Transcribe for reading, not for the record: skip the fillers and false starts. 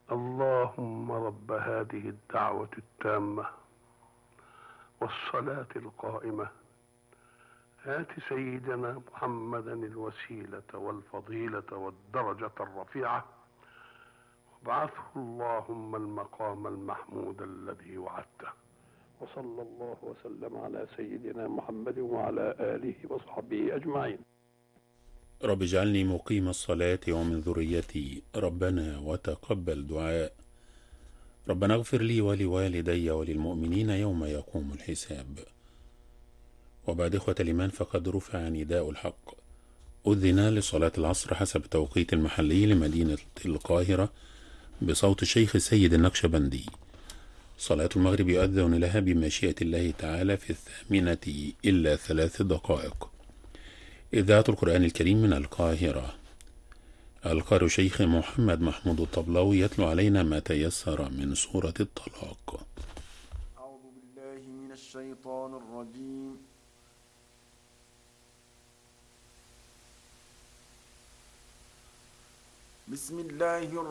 اللهم رب هذه الدعوة التامة والصلاة القائمة آت سيدنا محمدا الوسيلة والفضيلة والدرجة الرفيعة وابعثه اللهم المقام المحمود الذي وعدته. وصلى الله وسلم على سيدنا محمد وعلى آله وصحبه أجمعين. رب اجعلني مقيم الصلاة ومن ذريتي ربنا وتقبل دعاء. ربنا اغفر لي ولوالدي وللمؤمنين يوم يقوم الحساب. وبعد إخوة الإيمان، فقد رفع نداء الحق. أذن لصلاة العصر حسب التوقيت المحلي لمدينة القاهرة بصوت الشيخ السيد النقشبندي. صلاة المغرب يؤذن لها بمشيئة الله تعالى في 8:03. إذاعة القرآن الكريم من القاهرة. القارئ شيخ محمد محمود الطبلاوي يتلو علينا ما تيسر من سورة الطلاق. أعوذ بالله من الشيطان الرجيم. بسم الله الرحمن